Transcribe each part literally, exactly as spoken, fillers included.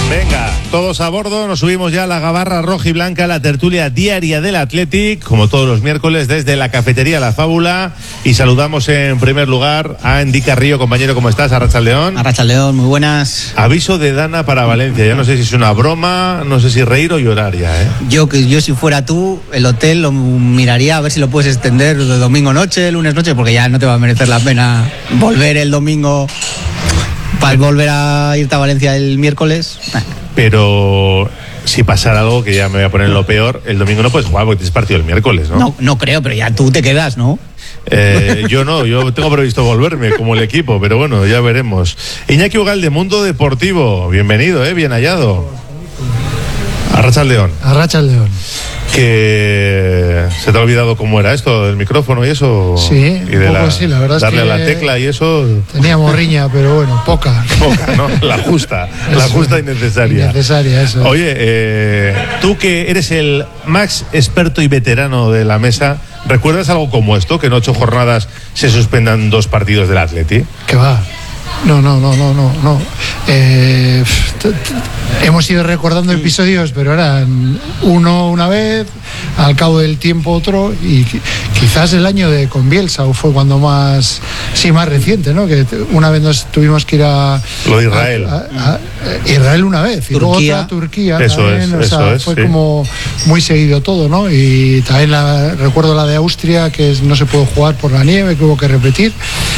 Venga, todos a bordo, nos subimos ya a la gabarra roja y blanca, la tertulia diaria del Athletic, como todos los miércoles, desde la cafetería La Fábula, y saludamos en primer lugar a Andy Carrillo. Compañero, ¿cómo estás? Arrachaldeón. Arrachaldeón, muy buenas. Aviso de Dana para Valencia, ya no sé si es una broma, no sé si reír o llorar ya, ¿eh? Yo, que yo si fuera tú, el hotel lo miraría a ver si lo puedes extender de domingo noche, lunes noche, porque ya no te va a merecer la pena volver el domingo para volver a irte a Valencia el miércoles. Pero si pasara algo, que ya me voy a poner lo peor, el domingo no puedes jugar porque tienes partido el miércoles, ¿no? No, no creo, pero ya tú te quedas, ¿no? Eh, yo no, yo tengo previsto volverme como el equipo, pero bueno, ya veremos. Iñaki Ugalde, Mundo Deportivo, bienvenido, ¿eh? Bien hallado. Arrachaldeón. Arrachaldeón. Que se te ha olvidado cómo era esto del micrófono y eso. Sí, y de un poco la, sí, la verdad darle es que a la tecla y eso. Tenía morriña, pero bueno, poca. Poca, ¿no? La justa, la justa y necesaria. Necesaria, eso. Oye, eh, tú que eres el más experto y veterano de la mesa, ¿recuerdas algo como esto? Que en ocho jornadas se suspendan dos partidos del Atleti. ¿Qué va? No, no, no, no, no, no. Eh, t- t- hemos ido recordando episodios, pero eran uno una vez, al cabo del tiempo otro, y qui- quizás el año de con Bielsa fue cuando más, sí, más reciente, ¿no? Que t- una vez nos tuvimos que ir a Lo de Israel. a, a- a Israel una vez y luego Turquía. otra Turquía. Eso también, es, o sea, eso es, fue sí. como muy seguido todo, ¿no? Y también la, recuerdo la de Austria, que es- no se pudo jugar por la nieve, que hubo que repetir.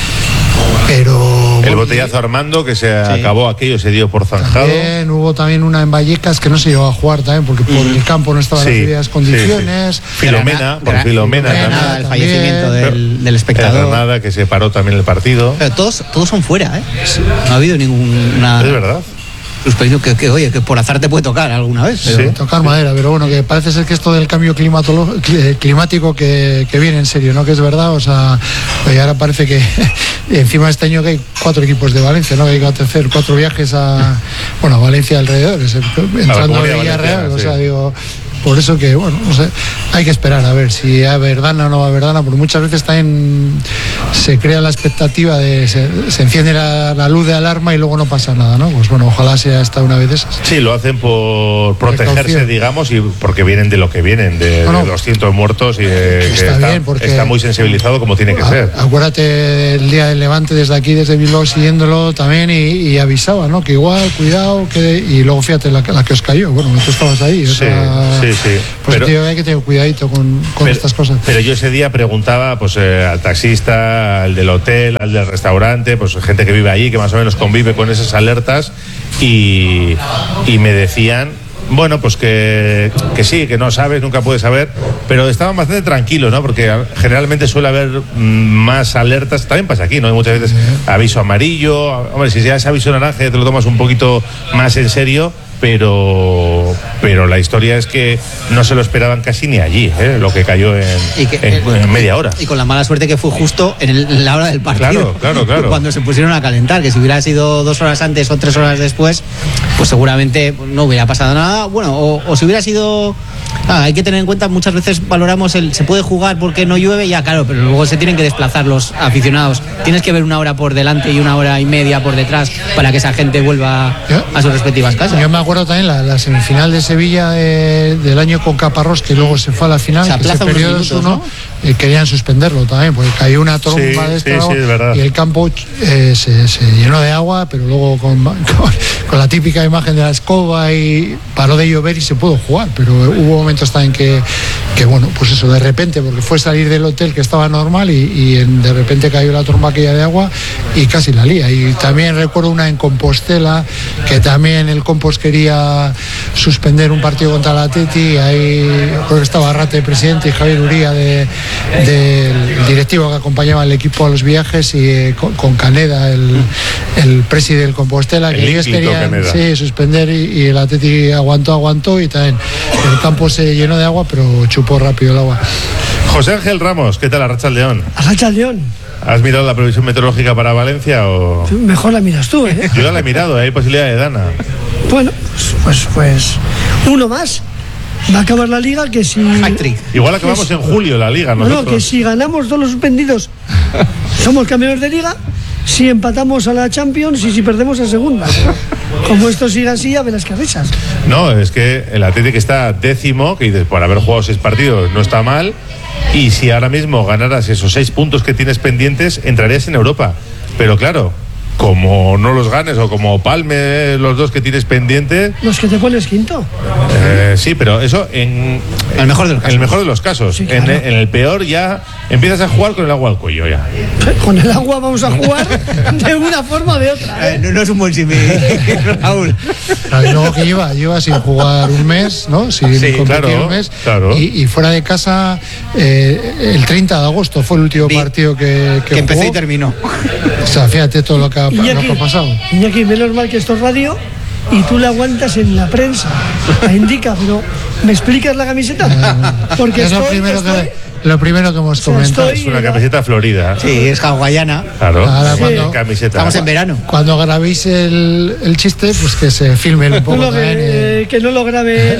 Pero El bueno, botellazo Armando, que se acabó aquello, se dio por zanjado. también hubo también una en Vallecas que no se llegó a jugar también porque por el campo no estaban Sí, las debidas condiciones. sí, sí. Filomena, por Gra- Filomena Granada, también. el también. fallecimiento del, del En espectador. Granada, que se paró también el partido. Pero todos, todos son fuera, ¿eh? No ha habido ninguna Es verdad. suspensión que, que, oye, que por azar te puede tocar alguna vez. Pero... Sí. Tocar madera, pero bueno, que parece ser que esto del cambio climatolo- cli- climático que, que viene en serio, ¿no? Que es verdad, o sea, y ahora parece que encima este año que hay cuatro equipos de Valencia, ¿no? Que hay que hacer cuatro viajes a, bueno, a Valencia alrededores, entrando a Comunidad Villarreal, Valenciana, o sea, sí. digo, por eso que, bueno, no sé, hay que esperar a ver si hay verdana o no va a verdana, porque muchas veces también se crea la expectativa de, se, se enciende la, la luz de alarma y luego no pasa nada, ¿no? Pues bueno, ojalá sea esta una vez de esas. Sí, lo hacen por protegerse, Precaución. digamos, y porque vienen de lo que vienen, de, No, no. de doscientos muertos y eh, Está que bien, porque- está muy sensibilizado como tiene que A- ser. Acuérdate del día del Levante desde aquí, desde Bilbao, siguiéndolo también y, y avisaba, ¿no? Que igual, cuidado, que y luego fíjate la, la que os cayó. Bueno, tú estabas ahí. O Sí, sea, sí, sí. Pues Pero- tío, hay que tener cuidadito con, con pero, estas cosas. pero yo ese día preguntaba pues eh, al taxista, al del hotel, al del restaurante, pues gente que vive allí, que más o menos convive con esas alertas, y, y me decían, bueno, pues que, que sí, que no sabes, nunca puedes saber, pero estaban bastante tranquilos, ¿no? Porque generalmente suele haber mm, más alertas, también pasa aquí, ¿no? Hay muchas veces aviso amarillo, hombre, si ya es aviso naranja ya te lo tomas un poquito más en serio, pero pero la historia es que no se lo esperaban casi ni allí, ¿eh? Lo que cayó en, Y que- en- en media hora. Y con la mala suerte que fue justo en, el- en la hora del partido. Claro, claro, claro. Cuando se pusieron a calentar, que si hubiera sido dos horas antes o tres horas después, pues seguramente no hubiera pasado nada. Bueno, o, o si hubiera sido... Ah, hay que tener en cuenta, muchas veces valoramos el se puede jugar porque no llueve, ya claro, pero luego se tienen que desplazar los aficionados. Tienes que ver una hora por delante y una hora y media por detrás para que esa gente vuelva Yo- a sus respectivas casas. Yo me acuerdo también la, la semifinal de Sevilla de- del año con Caparrós, que luego se fue a la final, Se que aplaza se unos perdió minutos, dos uno, ¿no? eh, querían suspenderlo también, porque cayó una tromba Sí, de esta sí, sí, es verdad. y el campo eh, se, se llenó de agua, pero luego con, con, con la típica imagen de la escoba y paró de llover y se pudo jugar, pero hubo momentos también que, que bueno, pues eso, de repente, porque fue salir del hotel que estaba normal y, y en- de repente cayó la tromba aquella de agua y casi la lía. Y también recuerdo una en Compostela, que también el Compos quería suspender un partido contra la Atleti, ahí creo que estaba Arrate de presidente y Javier Uría de, del directivo que acompañaba al equipo a los viajes y eh, con, con Caneda, el, el presidente del Compostela, que El ellos ínclito querían Caneda. sí, suspender y, y el Atleti aguantó, aguantó y también el campo se llenó de agua, pero chupó rápido el agua. José Ángel Ramos, ¿qué tal, Arrachaldeón? Arrachaldeón. ¿Has mirado la previsión meteorológica para Valencia o...? Mejor la miras tú, ¿eh? Yo ya la he mirado, hay posibilidad de Dana. Bueno, pues, pues uno más. Va a acabar la liga que si... Hat-trick. Igual acabamos en julio la liga No, no, nosotros. que si ganamos todos los suspendidos somos campeones de liga, si empatamos a la Champions y si perdemos a segunda. como esto siga así, ya verás qué risas. No, es que el Atlético está décimo, que dices, por haber jugado seis partidos no está mal, y si ahora mismo ganaras esos seis puntos que tienes pendientes, entrarías en Europa. Pero claro, como no los ganes o como palme los dos que tienes pendientes... Los que te pones quinto. Eh, sí, pero eso en, en el mejor de los casos. En el mejor de los casos. Sí, claro. en, en el peor ya empiezas a jugar con el agua al cuello ya. Con el agua vamos a jugar de una forma o de otra. Eh, no, no es un buen símil, Raúl. Claro, y luego que lleva, lleva sin jugar un mes, ¿no? Sin Sí, competir claro, un mes. claro. Y, y fuera de casa, eh, el treinta de agosto fue el último Sí, partido que, que, Que empezó jugó. y terminó. O sea, fíjate todo lo que ha, lo Iñaki, que ha pasado. Iñaki, menos mal que esto es radio y tú le aguantas en la prensa. La indica, pero ¿me explicas la camiseta? Porque es lo estoy, primero, estoy, que, lo primero que hemos sea, comentado. estoy- Es una camiseta florida. Sí, es hawaiana. Claro. Ahora Sí. cuando- Camiseta. Estamos en verano. Cuando grabéis el, el chiste, pues que se filmen un poco no, también. que, eh. que no lo grabe.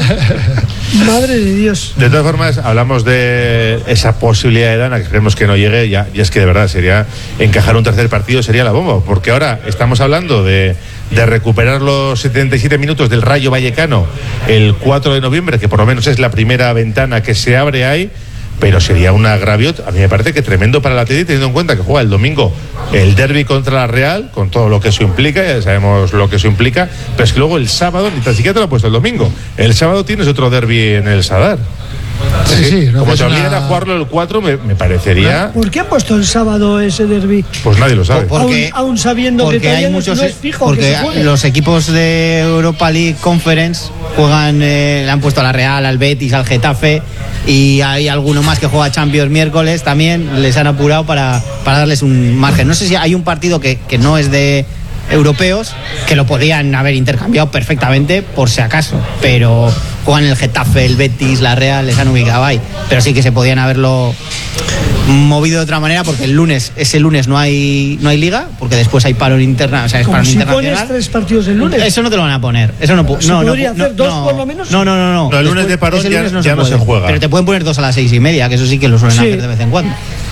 Madre de Dios. De todas formas, hablamos de esa posibilidad de Dana, que creemos que no llegue, ya, y es que de verdad sería encajar un tercer partido, sería la bomba, porque ahora estamos hablando de, de recuperar los setenta y siete minutos del Rayo Vallecano el cuatro de noviembre, que por lo menos es la primera ventana que se abre ahí, pero sería un agravio, a mí me parece que tremendo para el Atlético, teniendo en cuenta que juega el domingo el derbi contra la Real, con todo lo que eso implica, ya sabemos lo que eso implica, pero es que luego el sábado, ni tan siquiera te lo ha puesto el domingo, el sábado tienes otro derbi en el Sadar. Sí, sí, no Como es te una- obliguen a jugarlo el cuatro, me, me parecería, ¿Por qué ha puesto el sábado ese derbi? pues nadie lo sabe. Por- Porque- aún, aún sabiendo que Porque todavía hay no, muchos. no es fijo Porque que se juegue. los equipos de Europa League Conference juegan, eh, le han puesto a la Real, al Betis, al Getafe, y hay alguno más que juega Champions miércoles también. Les han apurado para, para darles un margen. No sé si hay un partido que, que no es de europeos, que lo podían haber intercambiado perfectamente por si acaso, pero juegan el Getafe, el Betis, la Real, les han ubicado ahí, pero sí que se podían haberlo movido de otra manera, porque el lunes, ese lunes no hay no hay liga, porque después hay paro interna, o sea, es Como paro si internacional. pones tres partidos el lunes. Eso no te lo van a poner. Eso no, pu- ¿Se no, no, podría no, hacer dos no. por lo menos? No, no, no, no. No, el lunes Después- de parón ese ya- lunes ya no puede. se juega. Pero te pueden poner dos a las seis y media, que eso sí que lo suelen Sí. hacer de vez en cuando.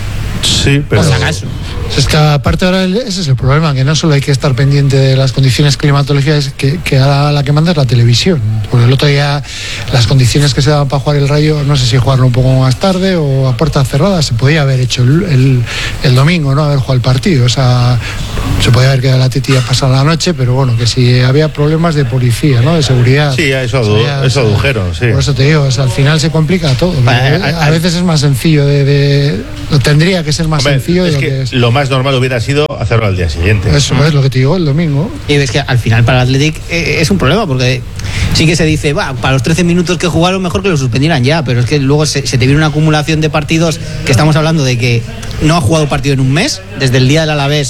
Sí, pero... Por si acaso. Es que aparte ahora el- ese es el problema, que no solo hay que estar pendiente de las condiciones climatológicas, que, que ahora la que manda es la televisión. Porque el otro día las condiciones que se daban para jugar el Rayo, no sé si jugarlo un poco más tarde o a puertas cerradas, se podía haber hecho el, el, el domingo, ¿no? Haber jugado el partido. O sea, se podía haber quedado la tetilla pasada la noche, pero bueno, que si había problemas de policía, ¿no? De seguridad. Sí, eso, O sea, adu- ya, eso o sea, adujeron, sí. Por eso te digo, o sea, al final se complica todo. Vale, Porque al- a veces es más sencillo de... de lo tendría que ser más Hombre, sencillo de es lo que que es. lo más normal hubiera sido hacerlo al día siguiente. Eso es lo que te digo, el domingo. Y ves que al final para el Athletic eh, es un problema, porque sí que se dice, va, para los trece minutos que jugaron mejor que lo suspendieran ya, pero es que luego se, se te viene una acumulación de partidos, que estamos hablando de que no ha jugado partido en un mes, desde el día del Alavés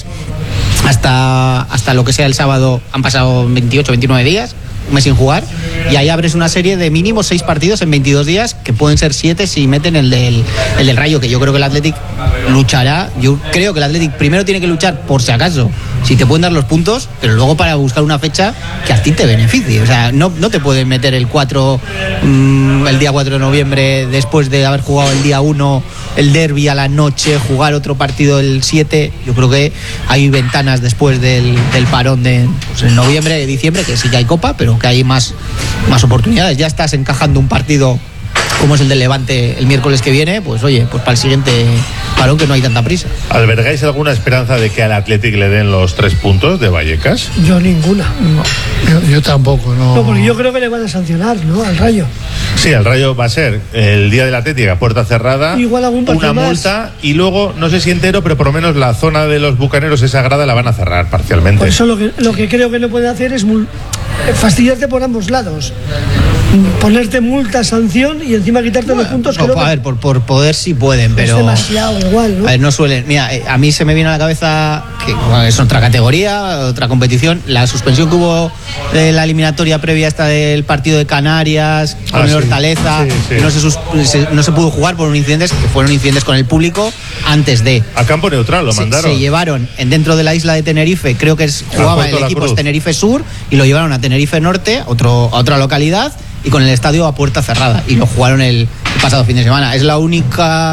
hasta, hasta lo que sea el sábado han pasado veintiocho, veintinueve días, un mes sin jugar, y ahí abres una serie de mínimo seis partidos en veintidós días, que pueden ser siete si meten el del, el del Rayo, que yo creo que el Athletic luchará. Yo creo que el Athletic primero tiene que luchar por si acaso, si te pueden dar los puntos, pero luego para buscar una fecha que a ti te beneficie. O sea, no, no te pueden meter el cuatro, mmm, el día cuatro de noviembre, después de haber jugado el día uno el derbi a la noche, jugar otro partido el siete. Yo creo que hay ventanas después del, del parón de pues, en noviembre, diciembre, que sí que hay copa, pero que hay más, más oportunidades. Ya estás encajando un partido como es el del Levante el miércoles que viene, pues oye, pues para el siguiente parón que no hay tanta prisa. ¿Albergáis alguna esperanza de que al Athletic le den los tres puntos de Vallecas? Yo ninguna. Yo, yo tampoco, no. No, porque yo creo que le van a sancionar, ¿no? Al Rayo. Sí, el Rayo va a ser el día del Atlético a puerta cerrada, Igual algún partido una más. multa y luego, no sé si entero, pero por lo menos la zona de los bucaneros, esa grada, la van a cerrar parcialmente. Por eso lo que, lo que creo que no puede hacer es mul- fastidiarte por ambos lados. Ponerte multa, sanción y encima quitarte los puntos. No, creo a que ver, por, por poder sí pueden, es pero... demasiado igual, ¿no? A ver, no suelen. Mira, eh, a mí se me viene a la cabeza que bueno, es otra categoría, otra competición. La suspensión que hubo de la eliminatoria previa esta del partido de Canarias con Ah, el sí. Hortaleza, Sí, sí. que no se, sus- se- no se pudo jugar por unos incidentes que fueron incidentes con el público antes de. A campo neutral lo Se, mandaron. se llevaron en dentro de la isla de Tenerife, creo que es, jugaba Puerto el La equipo Cruz. es Tenerife Sur y lo llevaron a Tenerife Norte, otro, a otra localidad, y con el estadio a puerta cerrada. Y lo jugaron el, el pasado fin de semana. Es la única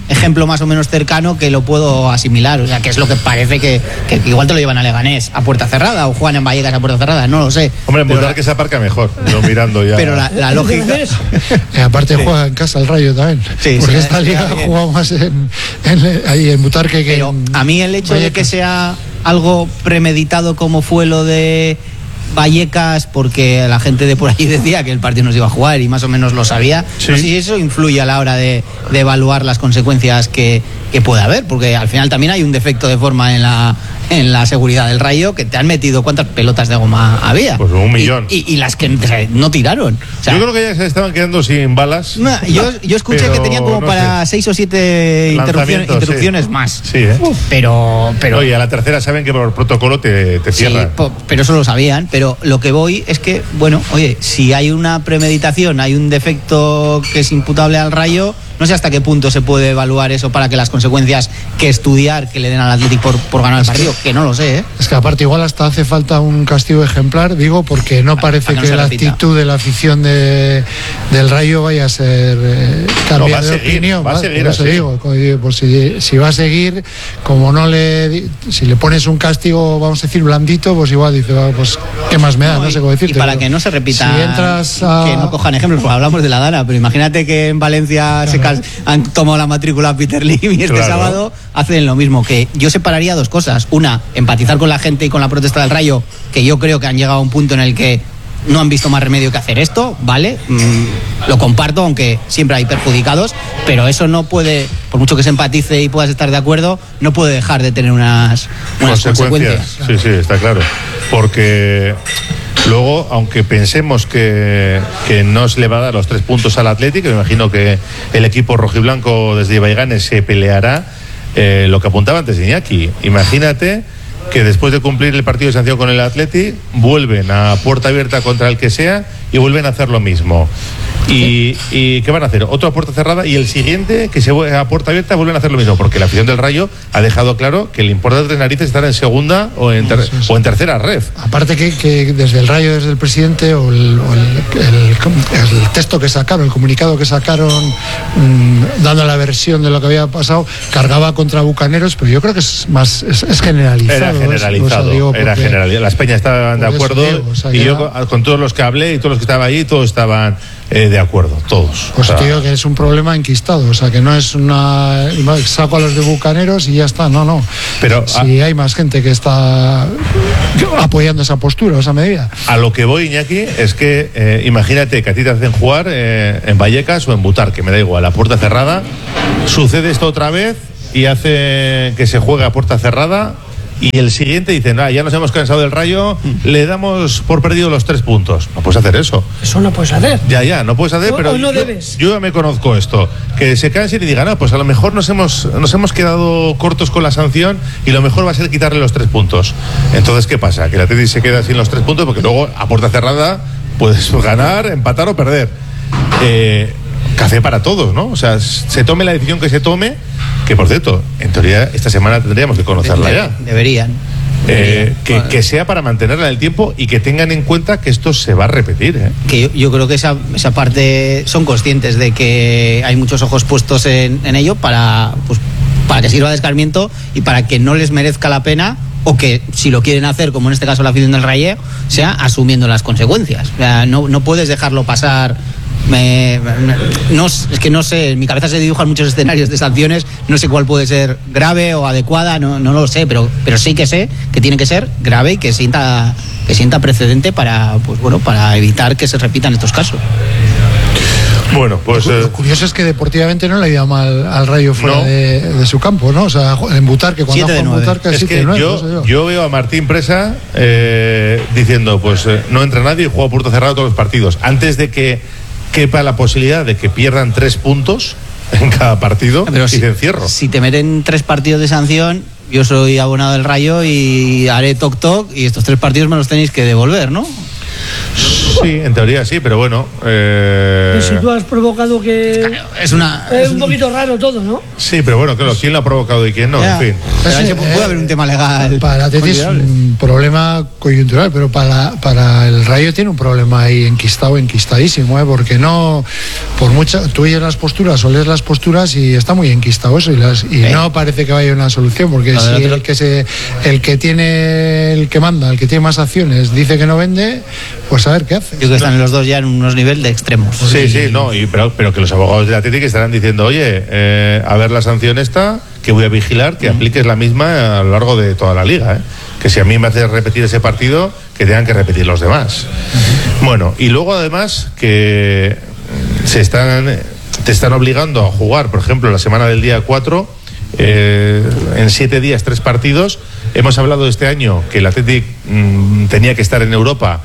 ejemplo más o menos cercano que lo puedo asimilar, o sea, que es lo que parece que, que igual te lo llevan a Leganés a puerta cerrada o juegan en Vallecas a puerta cerrada, no lo sé. Hombre, en Butarque se aparca mejor, yo mirando ya. Pero la, la lógica... Eh, aparte sí. Juega en casa el Rayo también, sí, porque sí, esta sí, liga sí, ha jugado más en, en, ahí en Butarque que Pero en a mí el hecho Vallecas. de que sea algo premeditado como fue lo de Vallecas, porque la gente de por ahí decía que el partido no se iba a jugar y más o menos lo sabía, sí. No sé si eso influye a la hora de, de evaluar las consecuencias que, que puede haber, porque al final también hay un defecto de forma en la en la seguridad del Rayo, que te han metido, ¿cuántas pelotas de goma había? Pues un millón. Y, y, y las que no tiraron. O sea, yo creo que ya se estaban quedando sin balas. No, yo, yo escuché que tenían como no para sé. seis o siete interrupciones, interrupciones sí. más. Sí, ¿eh? Uf, pero, pero... Oye, a la tercera saben que por protocolo te, te cierran. Sí, po, pero eso lo sabían. Pero lo que voy es que, bueno, oye, si hay una premeditación, hay un defecto que es imputable al Rayo, no sé hasta qué punto se puede evaluar eso para que las consecuencias que estudiar que le den al Athletic por, por ganar el partido, que, que no lo sé, ¿eh? Es que aparte igual hasta hace falta un castigo ejemplar, digo, porque no parece para que, que no la repita. Actitud de la afición de, del Rayo vaya a ser eh, cambiar no, de seguir, opinión. Va a seguir así. Digo, pues si, si va a seguir, como no le, si le pones un castigo, vamos a decir, blandito, pues igual dice, pues qué más me da, no, no sé cómo decirte. Y para pero, que no se repita, si entras a... que no cojan ejemplos, pues hablamos de la Dana, pero imagínate que en Valencia se claro. han tomado la matrícula a Peter Lim y este claro. sábado hacen lo mismo, que yo separaría dos cosas. Una, empatizar con la gente y con la protesta del Rayo, que yo creo que han llegado a un punto en el que no han visto más remedio que hacer esto, ¿vale? Mm, lo comparto, aunque siempre hay perjudicados, pero eso no puede, por mucho que se empatice y puedas estar de acuerdo, no puede dejar de tener unas, unas consecuencias. consecuencias. Sí, sí, está claro. Porque luego, aunque pensemos que, que no se le va a dar los tres puntos al Athletic, me imagino que el equipo rojiblanco desde Ibaiganes se peleará, eh, lo que apuntaba antes Iñaki. Imagínate que después de cumplir el partido de sanción con el Athletic, vuelven a puerta abierta contra el que sea y vuelven a hacer lo mismo. ¿Y, y qué van a hacer? Otra puerta cerrada y el siguiente, que se vuelve a puerta abierta, vuelven a hacer lo mismo, porque la afición del Rayo ha dejado claro que le importa tres narices estar en segunda o en, ter sí, sí. o en tercera ref. Aparte que, que desde el Rayo, desde el presidente, o el, o el, el, el texto que sacaron, el comunicado que sacaron, mmm, dando la versión de lo que había pasado, cargaba contra Bucaneros, pero yo creo que es más es, es generalizado. Era generalizado, o sea, digo, era generalizado. Las peñas estaban de acuerdo, digo, o sea, y yo con, con todos los que hablé y todos los que estaban allí, todos estaban eh, de acuerdo, todos. Pues o sea, te digo que es un problema enquistado, o sea, que no es una... saco a los de Bucaneros y ya está, no, no. Pero si a, hay más gente que está apoyando esa postura, esa medida. A lo que voy, Iñaki, es que eh, imagínate que a ti te hacen jugar eh, en Vallecas o en Butarque, me da igual, a puerta cerrada, sucede esto otra vez y hace que se juegue a puerta cerrada. Y el siguiente dice, ah, ya nos hemos cansado del Rayo, mm. le damos por perdido los tres puntos. No puedes hacer eso. Eso no puedes hacer. Ya, ya, no puedes hacer, no, pero no yo, debes. yo ya me conozco esto. Que se cansen y digan, ah, pues a lo mejor nos hemos, nos hemos quedado cortos con la sanción y lo mejor va a ser quitarle los tres puntos. Entonces, ¿qué pasa? Que el Athletic se queda sin los tres puntos porque luego a puerta cerrada puedes ganar, empatar o perder. Eh, café para todos, ¿no? O sea, se tome la decisión que se tome, que por cierto, en teoría esta semana tendríamos que conocerla de, de, ya. Deberían. Eh, que, que sea para mantenerla en el tiempo y que tengan en cuenta que esto se va a repetir, ¿eh? Que yo, yo creo que esa, esa parte son conscientes de que hay muchos ojos puestos en, en ello para, pues, para que sirva de escarmiento y para que no les merezca la pena, o que si lo quieren hacer, como en este caso la afición del Rayo, sea asumiendo las consecuencias. O sea, no, no puedes dejarlo pasar. Me, me, no, es que no sé, en mi cabeza se dibujan muchos escenarios de sanciones, no sé cuál puede ser grave o adecuada, no, no lo sé, pero, pero sí que sé que tiene que ser grave y que sienta, que sienta precedente para, pues bueno, para evitar que se repitan estos casos. Bueno, pues lo, lo curioso es que deportivamente no le ha ido mal al Rayo fuera no. de, de su campo, ¿no? O sea, en Butarque, cuando ha jugado en Butarque, es que nueve, yo, yo. yo veo a Martín Presa eh, diciendo, pues eh, no entra nadie y juega a puerta cerrada todos los partidos. Antes de que quepa la posibilidad de que pierdan tres puntos en cada partido, pero y si, te encierro. Si te meten tres partidos de sanción, yo soy abonado del Rayo y haré toc toc y estos tres partidos me los tenéis que devolver, ¿no? Sí, en teoría sí, pero bueno. Eh... Y si tú has provocado que. Es una. Es un poquito raro todo, ¿no? Sí, pero bueno, claro, ¿quién lo ha provocado y quién no? Ya. En fin. Pero ahí Ese, se puede eh, haber un tema legal. Para el Atleti es considerable. un problema coyuntural, pero para, para el Rayo tiene un problema ahí enquistado, enquistadísimo, ¿eh? Porque no, por mucha, tú oyes las posturas o lees las posturas y está muy enquistado eso y, las, y Eh. no parece que vaya una solución, porque Lo si del otro- el que se, el que tiene, el que manda, el que tiene más acciones dice que no vende, pues a ver qué hace. Yo creo que están los dos ya en unos niveles de extremos. Sí, sí, no, y, pero, pero que los abogados de la Atleti estarán diciendo, oye, eh, a ver la sanción esta, que voy a vigilar, que apliques la misma a lo largo de toda la liga, ¿eh? Que si a mí me hace repetir ese partido, que tengan que repetir los demás. Bueno, y luego además que se están, te están obligando a jugar, por ejemplo, la semana del día cuatro, eh, en siete días, tres partidos. Hemos hablado este año que el Athletic mmm, tenía que estar en Europa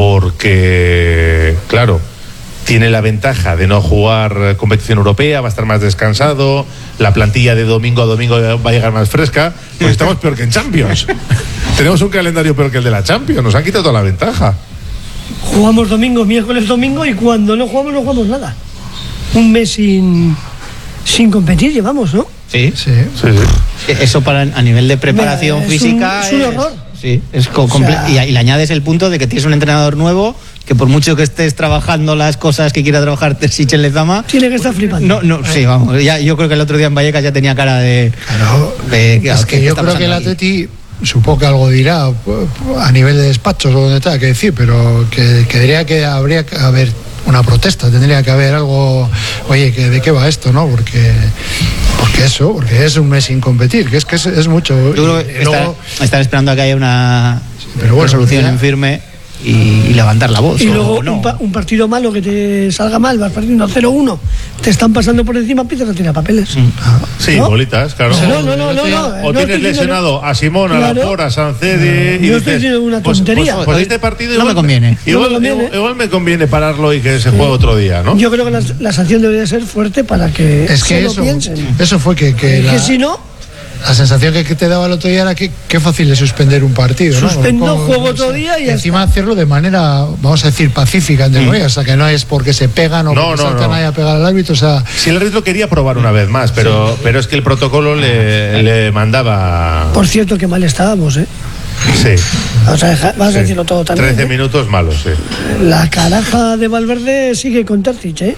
porque, claro, tiene la ventaja de no jugar competición europea, va a estar más descansado, la plantilla de domingo a domingo va a llegar más fresca, pues estamos peor que en Champions. Tenemos un calendario peor que el de la Champions, nos han quitado toda la ventaja. Jugamos domingo, miércoles, domingo y cuando no jugamos, no jugamos nada. Un mes sin, sin competir llevamos, ¿no? Sí. Sí. Sí, sí. Eso para a nivel de preparación Es un- física es un horror. Sí, es co- O comple- sea- y, y le añades el punto de que tienes un entrenador nuevo que por mucho que estés trabajando las cosas que quiera trabajar Terzic en Lezama, Tiene que estar flipando. no, no, sí, vamos, ya, yo creo que el otro día en Vallecas ya tenía cara de, Claro, de- es ¿qué- que qué yo está creo que el pasando aquí? Atleti, supongo que algo dirá pu- pu- a nivel de despachos o donde tenga que decir, pero que, que diría que habría que haber una protesta, tendría que haber algo, oye, que de qué va esto, ¿no? Porque porque eso, porque es un mes sin competir, que es que es, es mucho. Yo creo Y- que y luego- está- están esperando a que haya una pero bueno, resolución ya- en firme y, y levantar la voz. Y o luego no. un, pa- un partido malo que te salga mal, vas perdiendo cero uno, te están pasando por encima, empiezas a tirar papeles. Sí, ¿No? bolitas, claro. No, no, no, no, no. O no tienes estoy diciendo- lesionado a Simón, a Claro. Laporte, a Sancedi y Yo dices, estoy diciendo una pues- tontería. Pues, pues este partido No igual me conviene. Igual, No me conviene. igual- igual me conviene pararlo y que se juegue otro día, ¿no? Yo creo que la, la sanción debería ser fuerte para que es que se lo eso, piensen. eso fue que, que Es la, que si no, la sensación que, que te daba el otro día era que qué fácil es suspender un partido, ¿no? Suspendo, Como- juego otro día y ya encima hacerlo de manera, vamos a decir, pacífica, entre comillas, o sea, que no es porque se pegan o No, porque no, saltan no. ahí a pegar al árbitro, o sea, Si el árbitro quería probar una vez más, pero, pero es que el protocolo le, le mandaba. por cierto, que mal estábamos, ¿eh? Sí. Vamos a, dejar- vamos a sí. decirlo todo también. trece ¿eh? minutos malos, sí. La caraja de Valverde sigue con Terzic, ¿eh?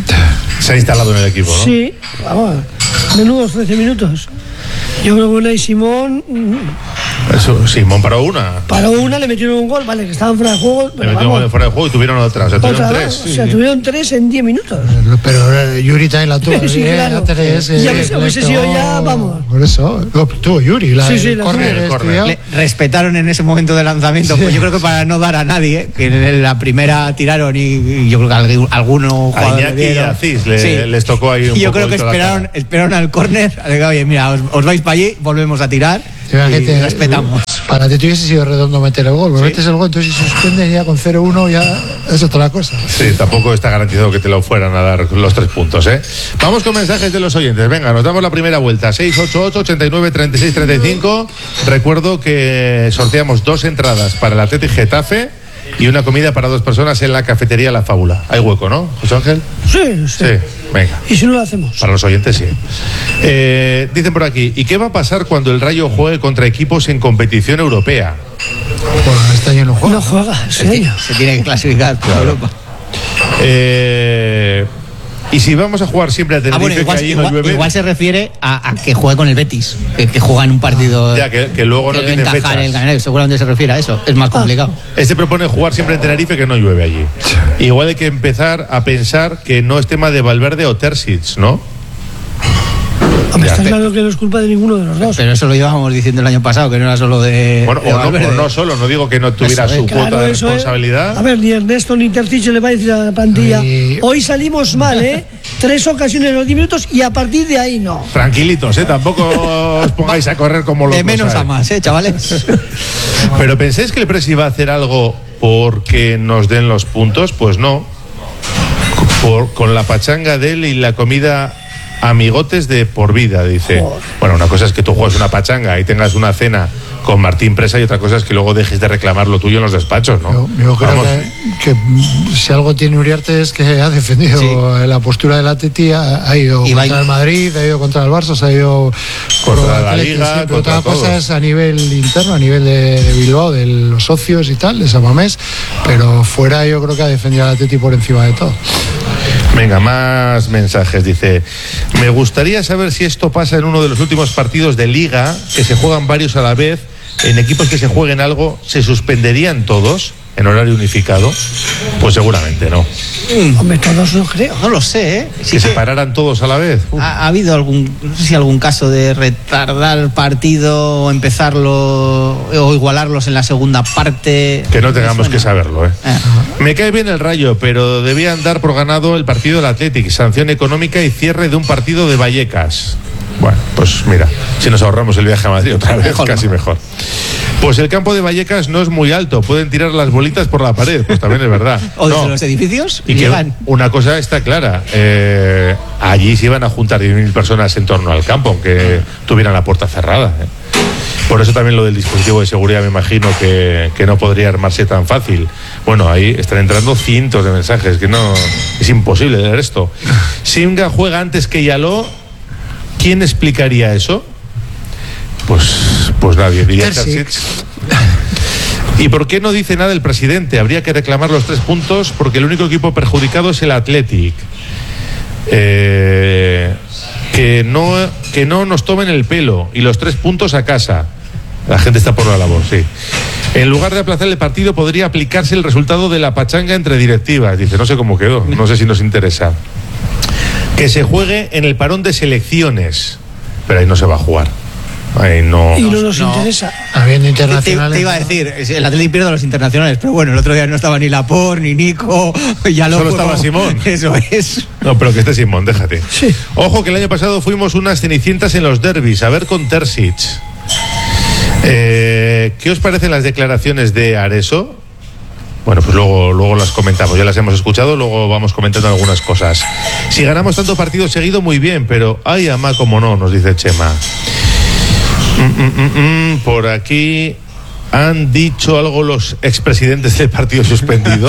Se ha instalado en el equipo, ¿no? Sí, vamos, menudos trece minutos. Yo creo que Unai Simón mm, Eso, Simón paró una. paró una, le metieron un gol, vale, que estaban fuera de juego, Le pero metieron vamos, fuera de juego y tuvieron otra. O sea, tuvieron otra tres. vez, Sí, o sea, sí. tuvieron tres en diez minutos. pero eh, Yuri también la tuvo. Sí, eh, claro. tres, Ya eh, hubiese- hubiese esto, sido ya, vamos. Por eso, lo tuvo Yuri, la, Sí, sí, el la córner tuvo. El córner. estudiado. Le respetaron en ese momento de lanzamiento, pues yo creo que para no dar a nadie, que en la primera tiraron y, y yo creo que algu- alguno A jugador Iñaki le y dieron. a Cis le- les tocó ahí un Y yo poco creo que toda la esperaron, cara. esperaron al córner, a decir, oye, mira, os, os vais para allí, volvemos a tirar Sí, y gente, respetamos. Para ti hubiese sido redondo meter el gol, porque metes el gol, entonces si suspenden ya con cero uno ya es otra cosa. Sí, tampoco está garantizado que te lo fueran a dar los tres puntos, ¿eh? Vamos con mensajes de los oyentes. Venga, nos damos la primera vuelta. seis ocho ocho, ochenta y nueve, treinta y seis, treinta y cinco. Recuerdo que sorteamos dos entradas para el Athletic Getafe y una comida para dos personas en la cafetería La Fábula. Hay hueco, ¿no, José Ángel? Sí, sí. Sí, venga. Y si no lo hacemos. Para los oyentes, sí. Eh, dicen por aquí, ¿y qué va a pasar cuando el Rayo juegue contra equipos en competición europea? Bueno, este año no juega. No juega, en serio. Se tiene que clasificar por Europa. Eh, ¿Y si vamos a jugar siempre a Ah, Tenerife, bueno, igual, que ahí no igual- llueve? igual se refiere a, a que juegue con el Betis, que, que juega en un partido. Ya, que, que luego no debe tiene encajar fechas. el Canario, seguramente se refiere a eso, es más complicado. Este propone jugar siempre en Tenerife, que no llueve allí. Igual hay que empezar a pensar que no es tema de Valverde o Terzic, ¿no? Hombre, Ya, está pe- claro que no es culpa de ninguno de los dos. Pero eso lo llevábamos diciendo el año pasado, que no era solo de. Bueno, de o no, Valverde. o no solo, no digo que no tuviera Eso es, su Claro, cuota de eso es. responsabilidad. A ver, ni Ernesto ni Terzic le va a decir a la plantilla. Y- Hoy salimos mal, ¿eh? Tres ocasiones en los diez minutos y a partir de ahí no. Tranquilitos, ¿eh? Tampoco os pongáis a correr como locos. De menos ahí. a más, ¿eh, chavales? Pero ¿pensáis que el Presi va a hacer algo porque nos den los puntos? Pues no. Por- con la pachanga de él y la comida amigotes de por vida, dice. Joder. Bueno, una cosa es que tú juegues una pachanga y tengas una cena con Martín Presa, y otra cosa es que luego dejes de reclamar lo tuyo en los despachos, ¿no? Yo, yo creo que, que si algo tiene Uriarte es que ha defendido sí. la postura del Atleti, ha, ha ido Ibai. contra el Madrid, ha ido contra el Barça, se ha ido contra la Liga, pero contra otra cosa todos. es a nivel interno, a nivel de, de Bilbao, de los socios y tal, de San Mamés, pero fuera yo creo que ha defendido al Atleti por encima de todo. Venga, más mensajes. Dice, me gustaría saber si esto pasa en uno de los últimos partidos de Liga, que se juegan varios a la vez, en equipos que se jueguen algo, ¿se suspenderían todos en horario unificado? Pues seguramente no. Mm. Hombre, todos no creo. No lo sé, ¿eh? Sí que, que se pararan todos a la vez. Ha, ha habido algún, no sé si algún caso de retardar el partido o empezarlo o igualarlos en la segunda parte. Que no tengamos que saberlo, ¿eh? eh. Me cae bien el Rayo, pero debían dar por ganado el partido del Athletic, sanción económica y cierre de un partido de Vallecas. Bueno, pues mira, si nos ahorramos el viaje a Madrid otra vez, mejor, casi mejor. Pues el campo de Vallecas no es muy alto, pueden tirar las bolitas por la pared, pues también es verdad. O desde no. los edificios y llegan. Que una cosa está clara, eh, allí se iban a juntar diez mil personas en torno al campo, aunque tuvieran la puerta cerrada. ¿eh? Por eso también lo del dispositivo de seguridad me imagino que, que no podría armarse tan fácil. Bueno, ahí están entrando cientos de mensajes, que no es imposible leer esto. Singa juega antes que Yaló. ¿Quién explicaría eso? Pues, pues nadie, diría Terzic. ¿Y por qué no dice nada el presidente? Habría que reclamar los tres puntos porque el único equipo perjudicado es el Athletic. Eh, que, no, que no nos tomen el pelo y los tres puntos a casa. La gente está por la labor, sí. En lugar de aplazar el partido podría aplicarse el resultado de la pachanga entre directivas. Dice, no sé cómo quedó, no sé si nos interesa. Que se juegue en el parón de selecciones, pero ahí no se va a jugar. Ahí no. Y no nos no. interesa. Habiendo internacionales. Te, te iba a decir, el Atlético pierde a los internacionales, pero bueno, el otro día no estaba ni Laporte, ni Nico, ya lo Solo estaba Simón. Eso es. No, pero que esté Simón, déjate. Sí. Ojo que el año pasado fuimos unas cenicientas en los derbis, a ver con Terzic. Eh, ¿Qué os parecen las declaraciones de Areso? Bueno, pues luego, luego las comentamos, ya las hemos escuchado, luego vamos comentando algunas cosas. Si ganamos tanto partido seguido, muy bien, pero ay, ama, como no, nos dice Chema. Mm, mm, mm, mm, por aquí han dicho algo los expresidentes del partido suspendido.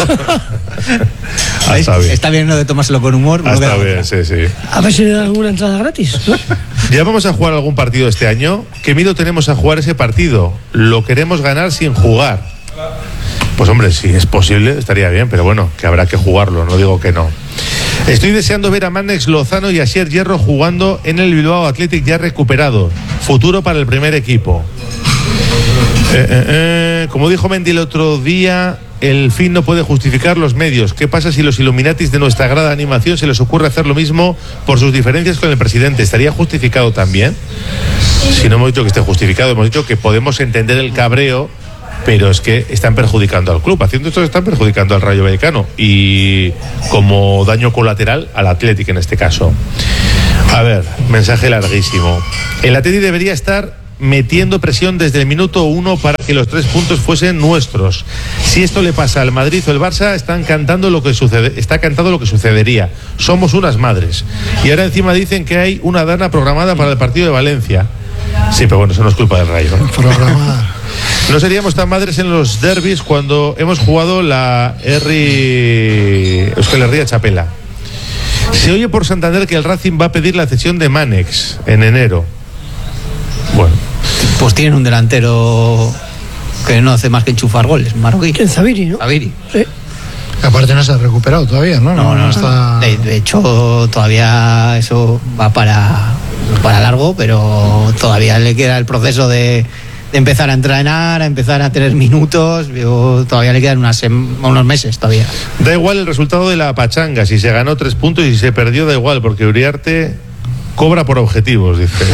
Ah, está bien. Está bien, ¿no?, de tomárselo con humor. Ah, está bien, sí, sí. A ver si le dan alguna entrada gratis, ¿no? ¿Ya vamos a jugar algún partido este año? ¿Qué miedo tenemos a jugar ese partido? Lo queremos ganar sin jugar. Pues hombre, si es posible, estaría bien, pero bueno, que habrá que jugarlo, no digo que no. Estoy deseando ver a Mánex Lozano y a Asier Hierro jugando en el Bilbao Athletic ya recuperado. Futuro para el primer equipo. Eh, eh, eh, como dijo Mendy el otro día, el fin no puede justificar los medios. ¿Qué pasa si los Illuminatis de nuestra grada animación se les ocurre hacer lo mismo por sus diferencias con el presidente? ¿Estaría justificado también? Si no hemos dicho que esté justificado, hemos dicho que podemos entender el cabreo, pero es que están perjudicando al club. Haciendo esto están perjudicando al Rayo Vallecano y como daño colateral al Athletic en este caso. A ver, mensaje larguísimo. El Athletic debería estar metiendo presión desde el minuto uno para que los tres puntos fuesen nuestros. Si esto le pasa al Madrid o el Barça, están cantando lo que sucede, está cantado lo que sucedería. Somos unas madres. Y ahora encima dicen que hay una dana programada para el partido de Valencia. Sí, pero bueno, eso no es culpa del Rayo, ¿no? Programada. No seríamos tan madres en los derbis cuando hemos jugado la R Euskal Herria Chapela. Se oye por Santander que el Racing va a pedir la cesión de Mánex en enero. Bueno, pues tienen un delantero que no hace más que enchufar goles, marroquí. ¿Quién? Zaviri, ¿no? Zaviri. Sí. Aparte no se ha recuperado todavía, ¿no? No, no, no, no está... de, de hecho, todavía eso va para, para largo, pero todavía le queda el proceso de, de empezar a entrenar, a empezar a tener minutos. Yo, todavía le quedan unas, unos meses todavía. Da igual el resultado de la pachanga, si se ganó tres puntos y si se perdió, da igual, porque Uriarte cobra por objetivos, dice.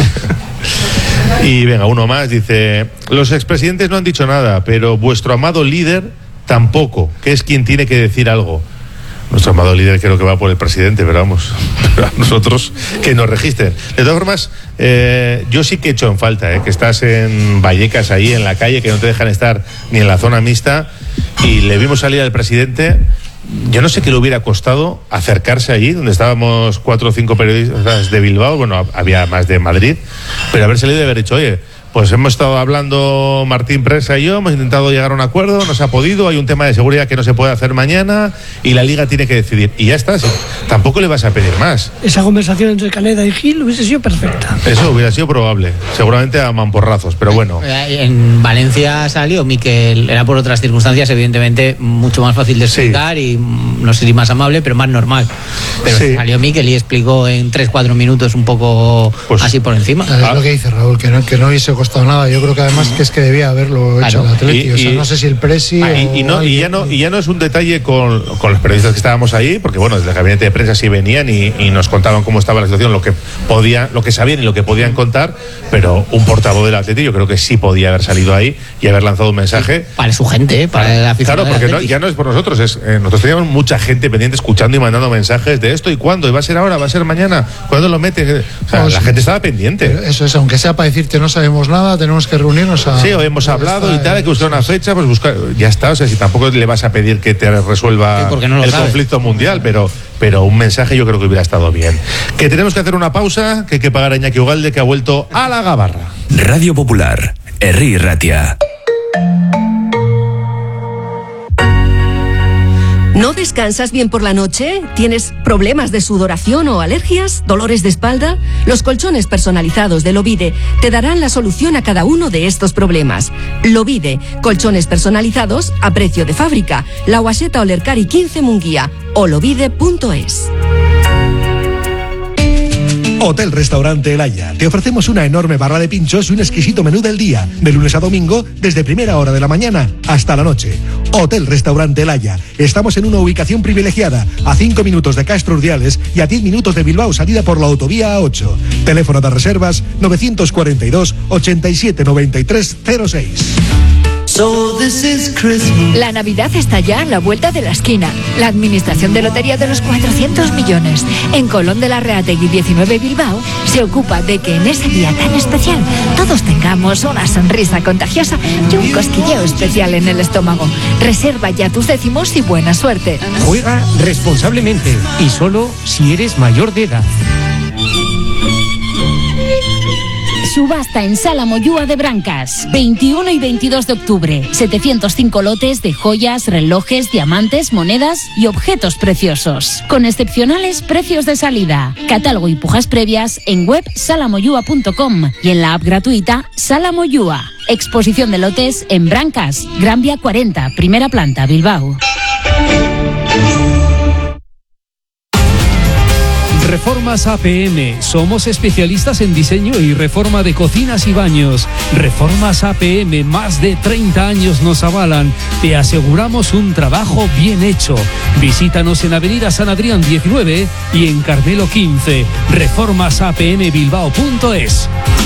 Y venga, uno más, dice: los expresidentes no han dicho nada, pero vuestro amado líder tampoco, que es quien tiene que decir algo. Nuestro amado líder creo que va por el presidente, pero vamos, pero a nosotros que nos registren. De todas formas, eh, yo sí que he hecho en falta, eh, que estás en Vallecas ahí en la calle, que no te dejan estar ni en la zona mixta, y le vimos salir al presidente. Yo no sé qué le hubiera costado acercarse allí, donde estábamos cuatro o cinco periodistas de Bilbao, bueno, había más de Madrid, pero haber salido y haber dicho: oye, pues hemos estado hablando Martín Presa y yo, hemos intentado llegar a un acuerdo, no se ha podido, hay un tema de seguridad que no se puede hacer mañana y la Liga tiene que decidir. Y ya está, sí, tampoco le vas a pedir más. Esa conversación entre Caneda y Gil hubiese sido perfecta. Eso hubiera sido probable, seguramente a mamporrazos, pero bueno. En Valencia salió Miquel, era por otras circunstancias, evidentemente mucho más fácil de explicar sí. y no sé si más amable, pero más normal. Pero sí. salió Miquel y explicó en tres cuatro minutos un poco pues, así por encima. Es ah. lo que dice Raúl, que no, que no hubiese costado nada. Yo creo que además que es que debía haberlo claro. hecho el Atleti. Y, o sea, y, no sé si el Presi ah, y, y, no, y, ya no, y ya no es un detalle con, con los periodistas que estábamos ahí, porque bueno, desde el gabinete de prensa sí venían y, y nos contaban cómo estaba la situación, lo que podían, lo que sabían y lo que podían contar, pero un portavoz del Atleti yo creo que sí podía haber salido ahí y haber lanzado un mensaje. Sí, para su gente, para claro, la afición. Claro, porque no, ya no es por nosotros, es eh, nosotros teníamos mucha gente pendiente escuchando y mandando mensajes de esto y cuándo, y va a ser ahora, va a ser mañana, ¿cuándo lo meten? O sea, pues, la gente estaba pendiente. Eso es, aunque sea para decirte no sabemos nada, tenemos que reunirnos a... Sí, o hemos hablado y tal, hay que buscar una fecha, pues buscar, ya está, o sea, si tampoco le vas a pedir que te resuelva sí, no el sabe. conflicto mundial, pero, pero un mensaje yo creo que hubiera estado bien. Que tenemos que hacer una pausa, que hay que pagar a Iñaki Ugalde, que ha vuelto a la gabarra. Radio Popular, Herri Ratia. ¿No descansas bien por la noche? ¿Tienes problemas de sudoración o alergias? ¿Dolores de espalda? Los colchones personalizados de Lovide te darán la solución a cada uno de estos problemas. Lovide, colchones personalizados a precio de fábrica. La Guaseta Olercari quince Munguía o lovide punto es. Hotel Restaurante El Haya. Te ofrecemos una enorme barra de pinchos y un exquisito menú del día, de lunes a domingo, desde primera hora de la mañana hasta la noche. Hotel Restaurante El Haya. Estamos en una ubicación privilegiada, a cinco minutos de Castro Urdiales y a diez minutos de Bilbao, salida por la autovía A ocho. Teléfono de reservas novecientos cuarenta y dos, ochenta y siete, noventa y tres, cero seis. So this is Christmas. La Navidad está ya a la vuelta de la esquina. La Administración de Lotería de los cuatrocientos millones en Colón de la Reategui diecinueve Bilbao se ocupa de que en ese día tan especial todos tengamos una sonrisa contagiosa y un cosquilleo especial en el estómago. Reserva ya tus décimos y buena suerte. Juega responsablemente y solo si eres mayor de edad. Subasta en Sala Moyúa de Brancas, veintiuno y veintidós de octubre. setecientos cinco lotes de joyas, relojes, diamantes, monedas y objetos preciosos. Con excepcionales precios de salida. Catálogo y pujas previas en web sala moyúa punto com y en la app gratuita Sala Moyúa. Exposición de lotes en Brancas, Gran Vía cuarenta, primera planta, Bilbao. Reformas A P M. Somos especialistas en diseño y reforma de cocinas y baños. Reformas A P M, más de treinta años nos avalan. Te aseguramos un trabajo bien hecho. Visítanos en Avenida San Adrián diecinueve y en Carmelo quince. reformas a p m bilbao punto es.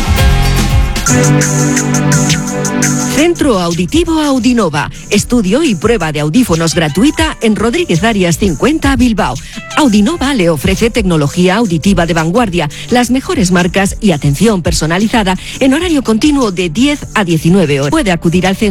Centro Auditivo Audinova. Estudio y prueba de audífonos gratuita en Rodríguez Arias cincuenta, Bilbao. Audinova le ofrece tecnología auditiva de vanguardia, las mejores marcas y atención personalizada en horario continuo de diez a diecinueve horas. Puede acudir al centro